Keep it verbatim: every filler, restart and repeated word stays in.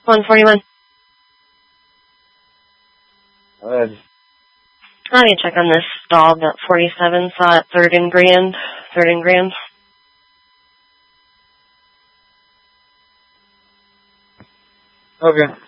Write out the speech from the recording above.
one forty-one. Go ahead. I need to check on this dog at forty-seven, saw it third and grand. Third and grand. Okay.